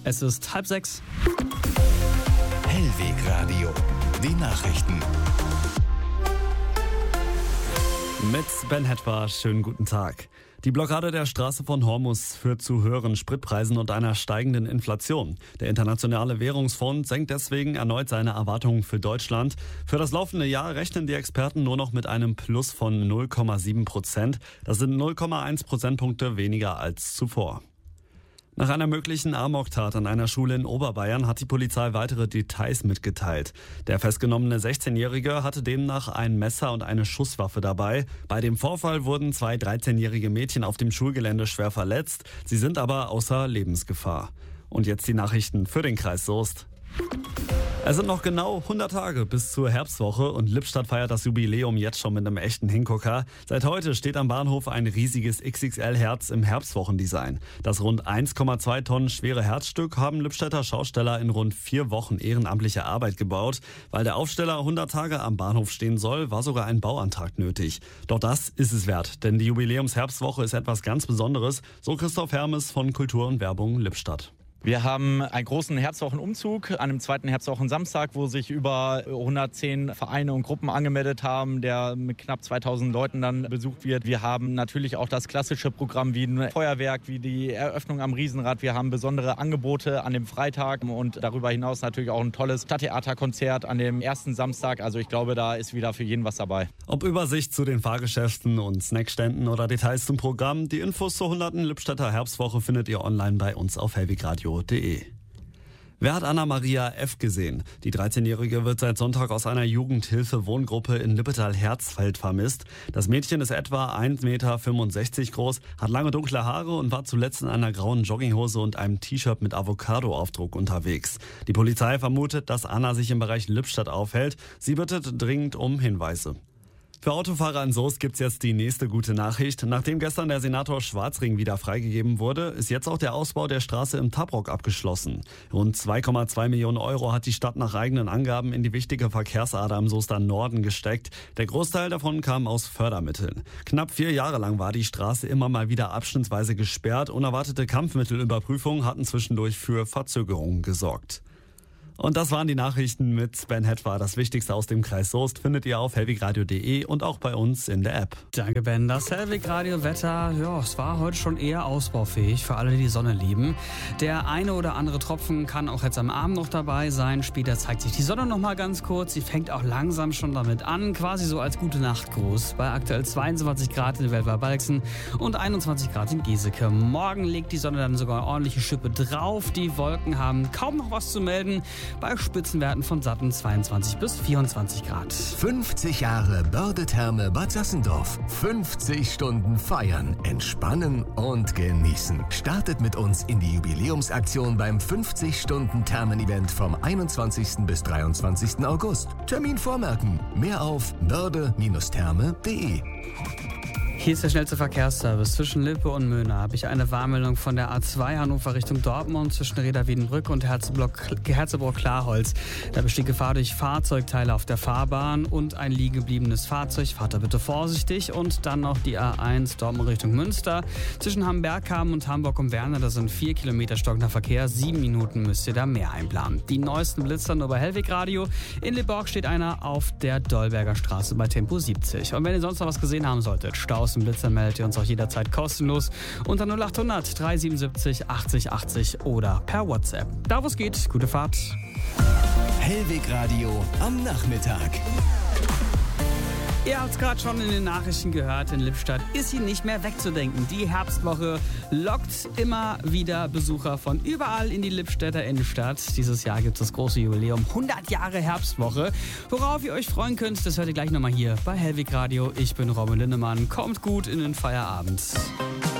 Es ist 5:30. Hellweg Radio, die Nachrichten. Mit Ben Hetwa, schönen guten Tag. Die Blockade der Straße von Hormuz führt zu höheren Spritpreisen und einer steigenden Inflation. Der Internationale Währungsfonds senkt deswegen erneut seine Erwartungen für Deutschland. Für das laufende Jahr rechnen die Experten nur noch mit einem Plus von 0,7%. Das sind 0,1 Prozentpunkte weniger als zuvor. Nach einer möglichen Amoktat an einer Schule in Oberbayern hat die Polizei weitere Details mitgeteilt. Der festgenommene 16-Jährige hatte demnach ein Messer und eine Schusswaffe dabei. Bei dem Vorfall wurden 2 13-jährige Mädchen auf dem Schulgelände schwer verletzt. Sie sind aber außer Lebensgefahr. Und jetzt die Nachrichten für den Kreis Soest. Es sind noch genau 100 Tage bis zur Herbstwoche und Lippstadt feiert das Jubiläum jetzt schon mit einem echten Hingucker. Seit heute steht am Bahnhof ein riesiges XXL-Herz im Herbstwochendesign. Das rund 1,2 Tonnen schwere Herzstück haben Lippstädter Schausteller in rund 4 Wochen ehrenamtliche Arbeit gebaut. Weil der Aufsteller 100 Tage am Bahnhof stehen soll, war sogar ein Bauantrag nötig. Doch das ist es wert, denn die Jubiläumsherbstwoche ist etwas ganz Besonderes, so Christoph Hermes von Kultur und Werbung Lippstadt. Wir haben einen großen Herbstwochenumzug an dem zweiten Herbstwochensamstag, wo sich über 110 Vereine und Gruppen angemeldet haben, der mit knapp 2000 Leuten dann besucht wird. Wir haben natürlich auch das klassische Programm wie ein Feuerwerk, wie die Eröffnung am Riesenrad. Wir haben besondere Angebote an dem Freitag und darüber hinaus natürlich auch ein tolles Stadttheaterkonzert an dem ersten Samstag. Also ich glaube, da ist wieder für jeden was dabei. Ob Übersicht zu den Fahrgeschäften und Snackständen oder Details zum Programm, die Infos zur 100. Lippstädter Herbstwoche findet ihr online bei uns auf hellwegradio.de. Wer hat Anna-Maria F. gesehen? Die 13-Jährige wird seit Sonntag aus einer Jugendhilfe-Wohngruppe in Lippetal-Herzfeld vermisst. Das Mädchen ist etwa 1,65 Meter groß, hat lange dunkle Haare und war zuletzt in einer grauen Jogginghose und einem T-Shirt mit Avocado-Aufdruck unterwegs. Die Polizei vermutet, dass Anna sich im Bereich Lippstadt aufhält. Sie bittet dringend um Hinweise. Für Autofahrer in Soest gibt's jetzt die nächste gute Nachricht. Nachdem gestern der Senator Schwarzring wieder freigegeben wurde, ist jetzt auch der Ausbau der Straße im Tabrok abgeschlossen. Rund 2,2 Millionen Euro hat die Stadt nach eigenen Angaben in die wichtige Verkehrsader im Soester Norden gesteckt. Der Großteil davon kam aus Fördermitteln. Knapp 4 Jahre lang war die Straße immer mal wieder abschnittsweise gesperrt. Unerwartete Kampfmittelüberprüfungen hatten zwischendurch für Verzögerungen gesorgt. Und das waren die Nachrichten mit Ben Hetwa. Das Wichtigste aus dem Kreis Soest findet ihr auf hellwegradio.de und auch bei uns in der App. Danke, Ben. Das Hellweg-Radio-Wetter, es war heute schon eher ausbaufähig für alle, die die Sonne lieben. Der eine oder andere Tropfen kann auch jetzt am Abend noch dabei sein. Später zeigt sich die Sonne noch mal ganz kurz. Sie fängt auch langsam schon damit an, quasi so als Gute-Nacht-Gruß. Bei aktuell 22 Grad in Weltweit-Balxen und 21 Grad in Giesecke. Morgen legt die Sonne dann sogar eine ordentliche Schippe drauf. Die Wolken haben kaum noch was zu melden. Bei Spitzenwerten von satten 22 bis 24 Grad. 50 Jahre Börde-Therme Bad Sassendorf. 50 Stunden feiern, entspannen und genießen. Startet mit uns in die Jubiläumsaktion beim 50-Stunden-Thermen-Event vom 21. bis 23. August. Termin vormerken. Mehr auf börde-therme.de. Hier ist der schnellste Verkehrsservice. Zwischen Lippe und Möhne habe ich eine Warnmeldung von der A2 Hannover Richtung Dortmund zwischen Reda-Wiedenbrück und Herzebrock-Klarholz. Da besteht Gefahr durch Fahrzeugteile auf der Fahrbahn und ein liegen gebliebenes Fahrzeug. Fahrt da bitte vorsichtig. Und dann noch die A1 Dortmund Richtung Münster. Zwischen Hamberghamm und Hamburg um Werne, das sind 4 Kilometer stockender Verkehr. 7 Minuten müsst ihr da mehr einplanen. Die neuesten Blitzer nur bei Hellweg Radio. In Liborg steht einer auf der Dolberger Straße bei Tempo 70. Und wenn ihr sonst noch was gesehen haben solltet, Staus und Blitzer, meldet ihr uns auch jederzeit kostenlos unter 0800 377 80 80 oder per WhatsApp. Da wo es geht, gute Fahrt. Hellweg Radio am Nachmittag. Ihr habt es gerade schon in den Nachrichten gehört, in Lippstadt ist sie nicht mehr wegzudenken. Die Herbstwoche lockt immer wieder Besucher von überall in die Lippstädter Innenstadt. Dieses Jahr gibt es das große Jubiläum, 100 Jahre Herbstwoche. Worauf ihr euch freuen könnt, das hört ihr gleich nochmal hier bei Hellweg Radio. Ich bin Robin Lindemann, kommt gut in den Feierabend.